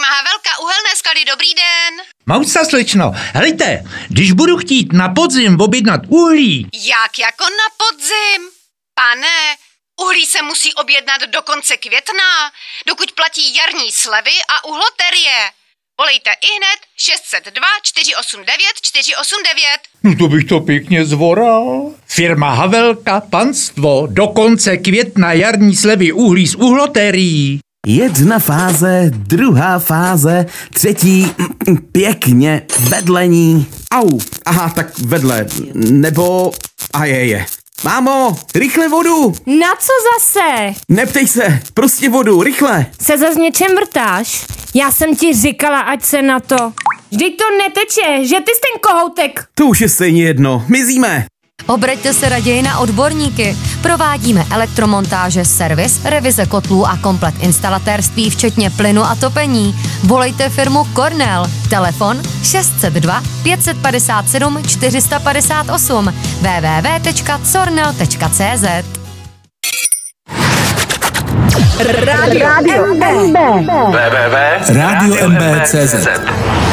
Firma Havelka, uhelné sklady, dobrý den. Mauca, slečno, helejte, když budu chtít na podzim objednat uhlí. Jak jako na podzim? Pane, uhlí se musí objednat do konce května, dokud platí jarní slevy a uhloterie. Volejte ihned 602 489 489. No to bych to pěkně zvoral. Firma Havelka, panstvo, do konce května jarní slevy uhlí z uhlotérií. 1 fáze, 2 fáze, 3, pěkně, vedlení. Au, aha, tak vedle, nebo, a je. Mámo, rychle vodu! Na co zase? Neptej se, prostě vodu, rychle! Se zas něčem vrtáš? Já jsem ti říkala, ať se na to. Vždyť to neteče, že ty jsi ten kohoutek. To už je stejně jedno, mizíme! Obraťte se raději na odborníky. Provádíme elektromontáže, servis, revize kotlů a komplet instalatérství, včetně plynu a topení. Volejte firmu Cornell. Telefon 602 557 458 www.cornell.cz. Radio MB. www.radiomb.cz